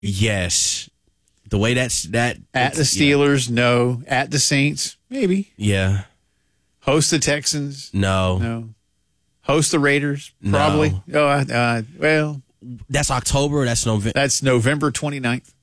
Yes. The way that At the Steelers, no. At the Saints, maybe. Yeah. Host the Texans, No. no. Host the Raiders, probably. No. Well, That's October. That's November. that's November 29th.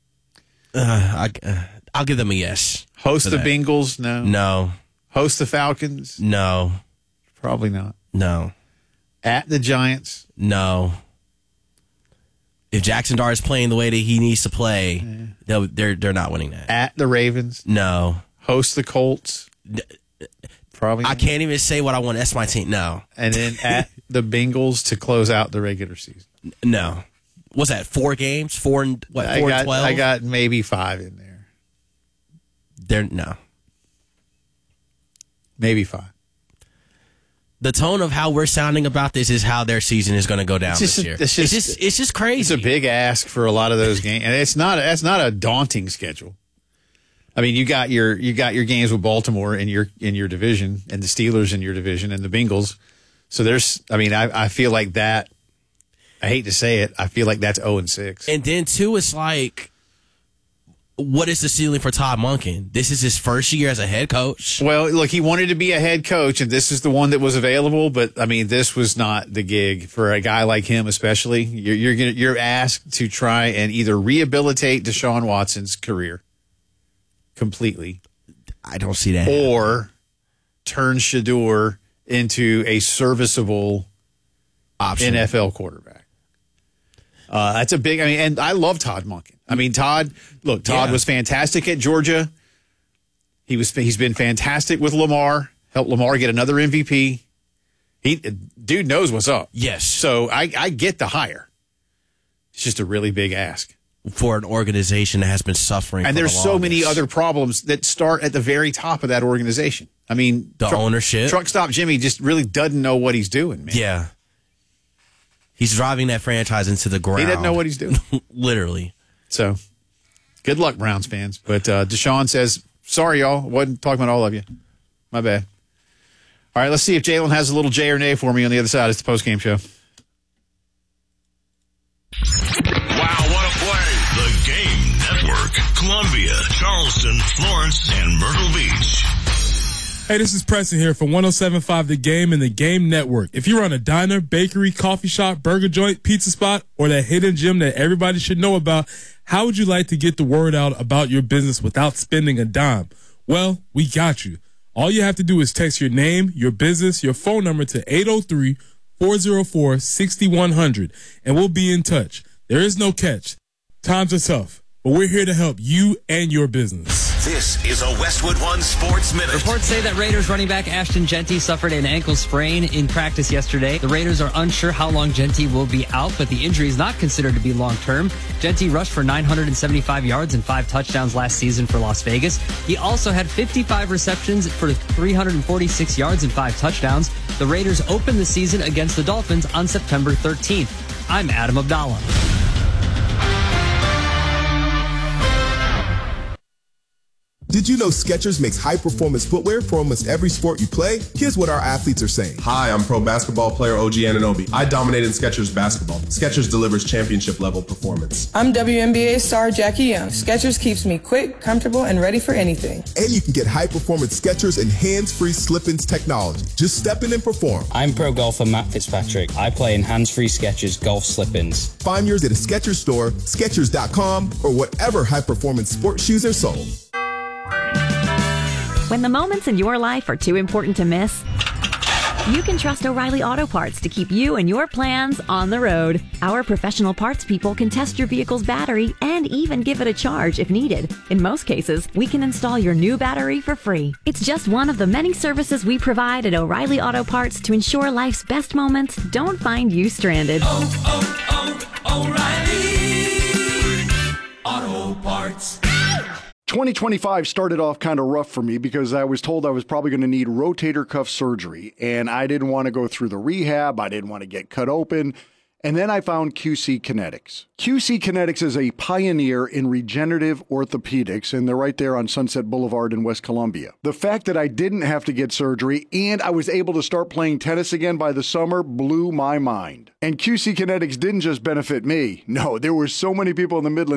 I'll give them a yes. Host for the that. Bengals, no. No. Host the Falcons, No. probably not. No. At the Giants, No. If Jackson Dart is playing the way that he needs to play, they're not winning that. at the Ravens, No. host the Colts, probably I not. can't even say what I want. That's my team. No. And then at the Bengals to close out the regular season. No. What's that? 4 games? 4 and 12? I got maybe 5 in there. No. Maybe 5. The tone of how we're sounding about this is how their season is going to go down It's just- this year. it's just- It's just crazy. It's a big ask for a lot of those games, and that's not a daunting schedule. I mean, you got your games with Baltimore in your division, and the Steelers in your division, and the Bengals. So I feel like that. I hate to say it, I feel like that's 0-6. And then too, it's like, what is the ceiling for Todd Monken? This is his first year as a head coach. Well, look, he wanted to be a head coach, and this is the one that was available. But I mean, this was not the gig for a guy like him, especially. You're asked to try and either rehabilitate Deshaun Watson's career completely, I don't see that happening. or turn Shador into a serviceable Option. NFL quarterback. That's a big. I mean, and I love Todd Monken. I mean, Todd Yeah. was fantastic at Georgia. He's been fantastic with Lamar. Helped Lamar get another MVP. Dude knows what's up. Yes. So I get the hire. It's just a really big ask. For an organization that has been suffering. And for there's the so many longest. other problems that start at the very top of that organization. I mean, The ownership. Truck Stop Jimmy just really doesn't know what he's doing, man. Yeah. He's driving that franchise into the ground. He doesn't know what he's doing. Literally. So, good luck, Browns fans. But Deshaun says, sorry, y'all. Wasn't talking about all of you. My bad. All right, let's see if Jalen has a little J or nay for me on the other side. It's the postgame show. Wow, what a play. The Game Network. Columbia, Charleston, Florence, and Myrtle Beach. Hey, this is Preston here for 107.5 The Game and The Game Network. If you run a diner, bakery, coffee shop, burger joint, pizza spot, or that hidden gym that everybody should know about, how would you like to get the word out about your business without spending a dime? Well, we got you. All you have to do is text your name, your business, your phone number to 803-404-6100, and we'll be in touch. There is no catch. Times are tough, but we're here to help you and your business. This is a Westwood One Sports Minute. Reports say that Raiders running back Ashton Genty suffered an ankle sprain in practice yesterday. The Raiders are unsure how long Genty will be out, but the injury is not considered to be long-term. Genty rushed for 975 yards and 5 touchdowns last season for Las Vegas. He also had 55 receptions for 346 yards and 5 touchdowns. The Raiders opened the season against the Dolphins on September 13th. I'm Adam Abdallah. Did you know Skechers makes high-performance footwear for almost every sport you play? Here's what our athletes are saying. Hi, I'm pro basketball player OG Anunoby. I dominate in Skechers basketball. Skechers delivers championship-level performance. I'm WNBA star Jackie Young. Skechers keeps me quick, comfortable, and ready for anything. And you can get high-performance Skechers and hands-free slip-ins technology. Just step in and perform. I'm pro golfer Matt Fitzpatrick. I play in hands-free Skechers golf slip-ins. Find yours at a Skechers store, Skechers.com, or whatever high-performance sports shoes are sold. When the moments in your life are too important to miss, you can trust O'Reilly Auto Parts to keep you and your plans on the road. Our professional parts people can test your vehicle's battery and even give it a charge if needed. In most cases, we can install your new battery for free. It's just one of the many services we provide at O'Reilly Auto Parts to ensure life's best moments don't find you stranded. O'Reilly Auto Parts. 2025 started off kind of rough for me because I was told I was probably going to need rotator cuff surgery, and I didn't want to go through the rehab. I didn't want to get cut open. And then I found QC Kinetics. QC Kinetics is a pioneer in regenerative orthopedics, and they're right there on Sunset Boulevard in West Columbia. The fact that I didn't have to get surgery and I was able to start playing tennis again by the summer blew my mind. And QC Kinetics didn't just benefit me. No, there were so many people in the Midlands